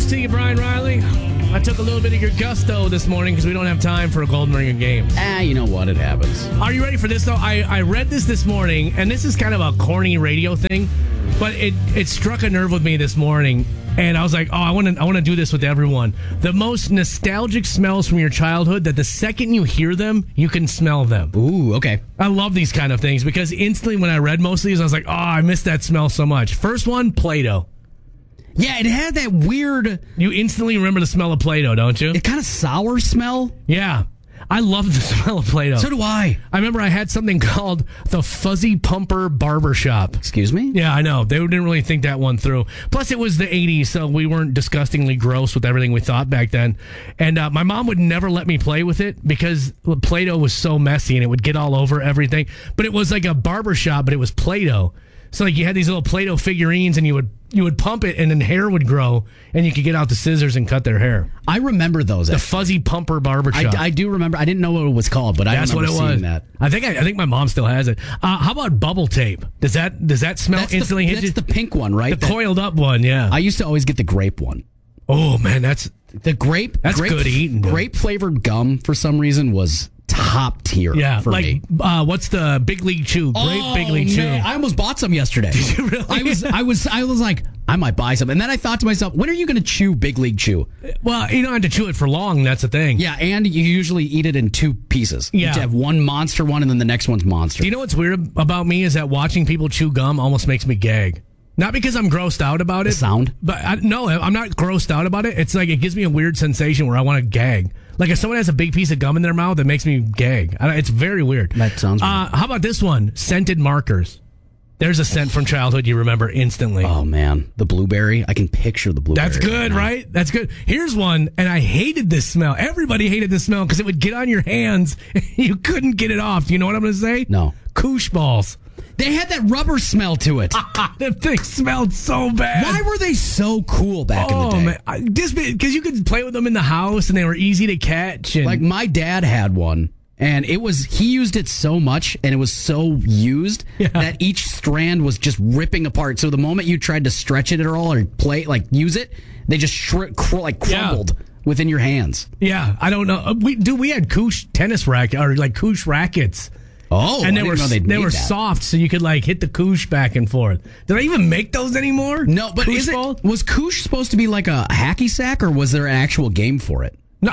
news to you, Brian Riley. I took a little bit of your gusto this morning because we don't have time for a Golden Ring of Games. You know what? It happens. Are you ready for this, though? I read this morning, and this is kind of a corny radio thing, but it struck a nerve with me this morning, and I was like, I want to do this with everyone. The most nostalgic smells from your childhood that the second you hear them, you can smell them. Ooh, okay. I love these kind of things because instantly when I read most of these, I was like, I miss that smell so much. First one, Play-Doh. Yeah, it had that weird... You instantly remember the smell of Play-Doh, don't you? It kind of sour smell. Yeah. I love the smell of Play-Doh. So do I. I remember I had something called the Fuzzy Pumper Barbershop. Excuse me? Yeah, I know. They didn't really think that one through. Plus, it was the 80s, so we weren't disgustingly gross with everything we thought back then. And my mom would never let me play with it because Play-Doh was so messy and it would get all over everything. But it was like a barbershop, but it was Play-Doh. So like you had these little Play-Doh figurines and you would pump it and then hair would grow and you could get out the scissors and cut their hair. I remember those. The Fuzzy Pumper Barbershop. I do remember. I didn't know what it was called, but That's I remember what it seeing was. that. I think my mom still has it. How about bubble tape? Does that smell instantly hit you? That's the pink one, right? The coiled up one, yeah. I used to always get the grape one. Oh man, that's The grape. That's good eating. Grape flavored gum for some reason was top tier. Yeah, for like me. What's the Big League Chew? Grape Big League Chew. I almost bought some yesterday. Did you really? I was like, I might buy some, and then I thought to myself, when are you going to chew Big League Chew? Well, you don't have to chew it for long. That's the thing. Yeah, and you usually eat it in two pieces. Yeah. You have one monster one, and then the next one's monster. Do you know what's weird about me is that watching people chew gum almost makes me gag. Not because I'm grossed out about it. The sound? But no, I'm not grossed out about it. It's like it gives me a weird sensation where I want to gag. Like if someone has a big piece of gum in their mouth, it makes me gag. It's very weird. That sounds weird. How about this one? Scented markers. There's a scent from childhood you remember instantly. Oh, man. The blueberry. I can picture the blueberry. That's good, right? That's good. Here's one, and I hated this smell. Everybody hated this smell because it would get on your hands. You couldn't get it off. Do you know what I'm going to say? No. Koosh balls. They had that rubber smell to it. That thing smelled so bad. Why were they so cool back in the day? Man. Just because you could play with them in the house and they were easy to catch. And Like my dad had one, and he used it so much, and it was so used that each strand was just ripping apart. So the moment you tried to stretch it at all or use it, they just crumbled within your hands. Yeah, I don't know. We had Koosh tennis racket or like Koosh rackets. Oh, and they were soft, so you could like hit the Koosh back and forth. Did I even make those anymore? No, but was Koosh supposed to be like a hacky sack, or was there an actual game for it? No,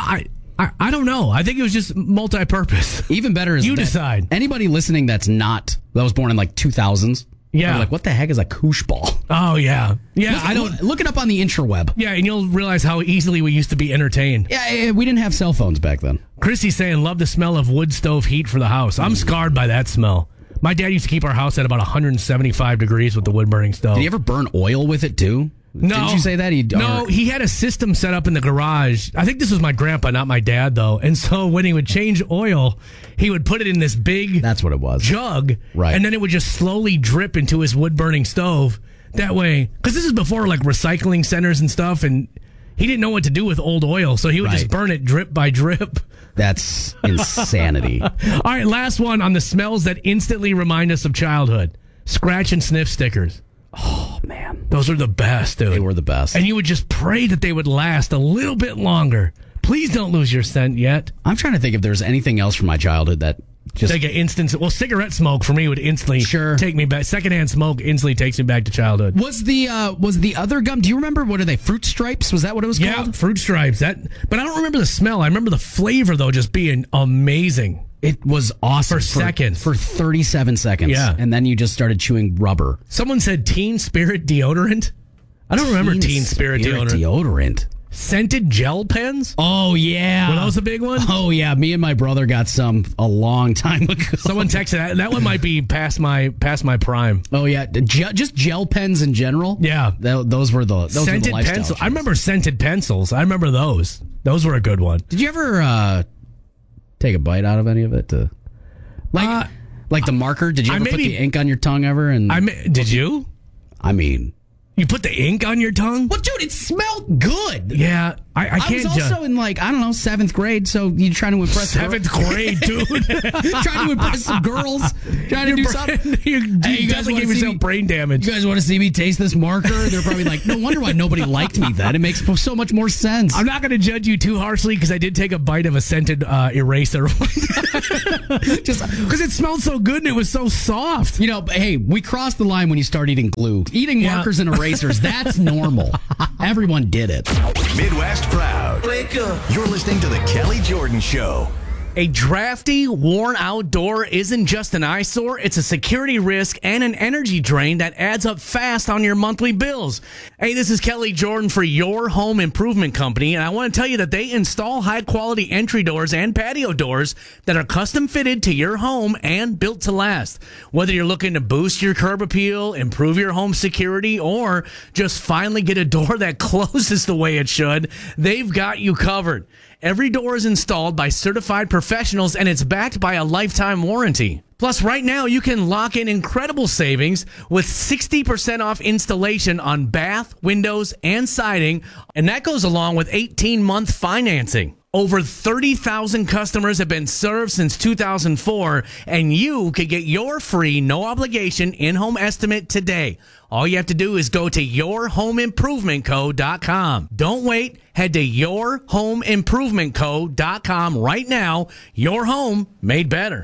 I don't know. I think it was just multi-purpose. Even better is you decide. Anybody listening that was born in like 2000s. Yeah. Like, what the heck is a Koosh ball? Oh, yeah. Yeah, look it up on the intraweb. Yeah, and you'll realize how easily we used to be entertained. Yeah, we didn't have cell phones back then. Chrissy's saying, love the smell of wood stove heat for the house. I'm scarred by that smell. My dad used to keep our house at about 175 degrees with the wood burning stove. Did he ever burn oil with it, too? No. Didn't you say that? He had a system set up in the garage. I think this was my grandpa, not my dad, though. And so when he would change oil, he would put it in this big That's what it was. jug. Right. And then it would just slowly drip into his wood-burning stove. That way, because this is before like recycling centers and stuff, and he didn't know what to do with old oil, so he would just burn it drip by drip. That's insanity. All right, last one on the smells that instantly remind us of childhood. Scratch and sniff stickers. Oh, man. Those are the best, dude. They were the best. And you would just pray that they would last a little bit longer. Please don't lose your scent yet. I'm trying to think if there's anything else from my childhood that just... Like an instant... Well, cigarette smoke for me would instantly take me back. Secondhand smoke instantly takes me back to childhood. Was the other gum... Do you remember, what are they, Fruit Stripes? Was that what it was called? Yeah, Fruit Stripes. But I don't remember the smell. I remember the flavor, though, just being amazing. It was awesome. For seconds. For 37 seconds. Yeah. And then you just started chewing rubber. Someone said Teen Spirit deodorant. I don't remember Teen Spirit deodorant. Scented gel pens? Oh, yeah. Well, that was a big one? Oh, yeah. Me and my brother got some a long time ago. Someone texted that one might be past my prime. Oh, yeah. Just gel pens in general? Yeah. Those were the scented lifestyle pencils. choices. I remember scented pencils. I remember those. Those were a good one. Did you ever take a bite out of any of it? Like the marker? Did you ever put the ink on your tongue ever? Did you? I mean... You put the ink on your tongue? Well, dude, it smelled good. Yeah, I can't. I was also in 7th grade, so you're trying to impress 7th grade, dude. Trying to impress some girls. Trying to do something. You definitely gave yourself brain damage. You guys want to see me taste this marker? They're probably like, no wonder why nobody liked me then. It makes so much more sense. I'm not going to judge you too harshly because I did take a bite of a scented eraser. Just because it smelled so good and it was so soft. Hey, we crossed the line when you start eating glue. Eating markers and erasers, that's normal. Everyone did it. Midwest Proud. Wake up. You're listening to The Kelly Jordan Show. A drafty, worn-out door isn't just an eyesore, it's a security risk and an energy drain that adds up fast on your monthly bills. Hey, this is Kelly Jordan for Your Home Improvement Company, and I want to tell you that they install high-quality entry doors and patio doors that are custom-fitted to your home and built to last. Whether you're looking to boost your curb appeal, improve your home security, or just finally get a door that closes the way it should, they've got you covered. Every door is installed by certified professionals and it's backed by a lifetime warranty. Plus, right now, you can lock in incredible savings with 60% off installation on bath, windows, and siding, and that goes along with 18-month financing. Over 30,000 customers have been served since 2004, and you can get your free, no-obligation in-home estimate today. All you have to do is go to yourhomeimprovementco.com. Don't wait. Head to yourhomeimprovementco.com right now. Your home made better.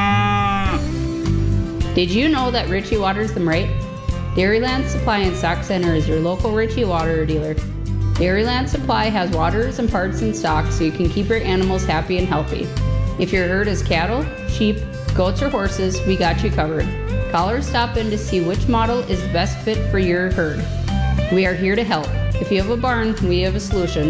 Did you know that Ritchie waters them right? Dairyland Supply and Stock Center is your local Ritchie water dealer. Dairyland Supply has waters and parts in stock so you can keep your animals happy and healthy. If your herd is cattle, sheep, goats, or horses, we got you covered. Call or stop in to see which model is the best fit for your herd. We are here to help. If you have a barn, we have a solution.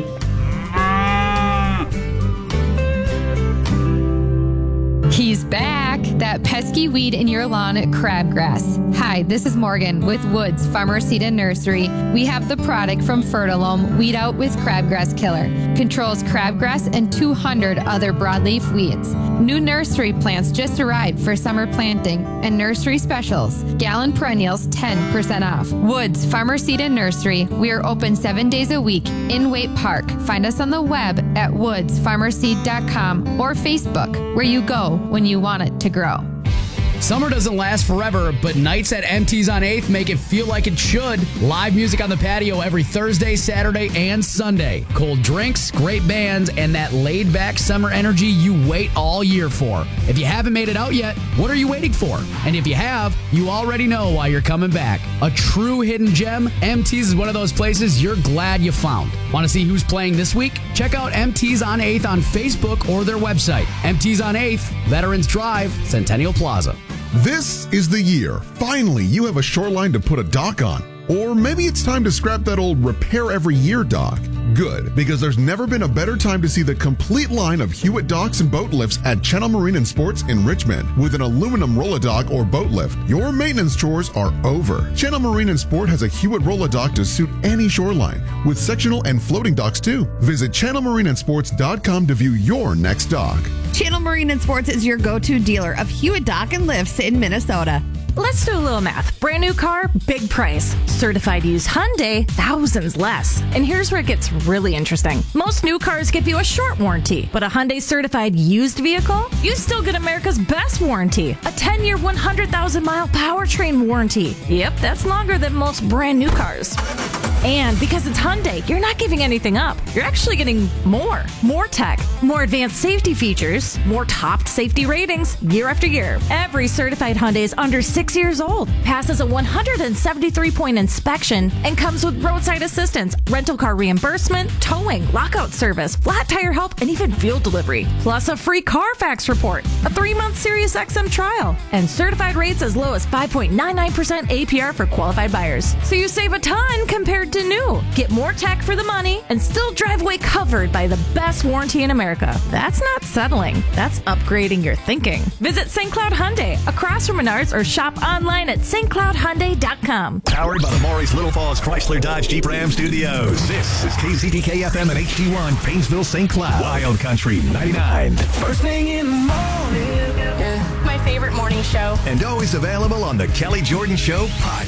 He's back. That pesky weed in your lawn, crabgrass. Hi, this is Morgan with Woods Farmer Seed and Nursery. We have the product from Fertilome, Weed Out with Crabgrass Killer. Controls crabgrass and 200 other broadleaf weeds. New nursery plants just arrived for summer planting and nursery specials. Gallon perennials 10% off. Woods Farmer Seed and Nursery. We are open 7 days a week in Waite Park. Find us on the web at woodsfarmerseed.com or Facebook, where you go when you want it to grow. Summer doesn't last forever, but nights at MT's on 8th make it feel like it should. Live music on the patio every Thursday, Saturday, and Sunday. Cold drinks, great bands, and that laid-back summer energy you wait all year for. If you haven't made it out yet, what are you waiting for? And if you have, you already know why you're coming back. A true hidden gem, MT's is one of those places you're glad you found. Want to see who's playing this week? Check out MT's on 8th on Facebook or their website. MT's on 8th, Veterans Drive, Centennial Plaza. This is the year. Finally, you have a shoreline to put a dock on. Or maybe it's time to scrap that old repair every year dock. Good, because there's never been a better time to see the complete line of Hewitt docks and boat lifts at Channel Marine and Sports in Richmond. With an aluminum roll-a-dock or boat lift, your maintenance chores are over. Channel Marine and Sport has a Hewitt roll-a-dock to suit any shoreline, with sectional and floating docks too. Visit channelmarineandsports.com to view your next dock. Channel Marine and Sports is your go-to dealer of Hewitt dock and lifts in Minnesota. Let's do a little math. Brand new car, big price. Certified used Hyundai, thousands less. And here's where it gets really interesting. Most new cars give you a short warranty, but a Hyundai certified used vehicle, you still get America's best warranty. A 10-year, 100,000-mile powertrain warranty. Yep, that's longer than most brand new cars. And because it's Hyundai, you're not giving anything up. You're actually getting more. More tech, more advanced safety features, more topped safety ratings year after year. Every certified Hyundai is under 6 years old, passes a 173-point inspection, and comes with roadside assistance, rental car reimbursement, towing, lockout service, flat tire help, and even fuel delivery. Plus a free Carfax report, a 3-month Sirius XM trial, and certified rates as low as 5.99% APR for qualified buyers. So you save a ton compared to new. Get more tech for the money and still drive away covered by the best warranty in America. That's not settling. That's upgrading your thinking. Visit St. Cloud Hyundai across from Menards or shop online at stcloudhyundai.com. Powered by the Maurice Little Falls Chrysler Dodge Jeep Ram Studios. This is KZTK FM and HD1 Painesville St. Cloud. Wild Country 99. First thing in the morning. My favorite morning show. And always available on the Kelly Jordan Show podcast.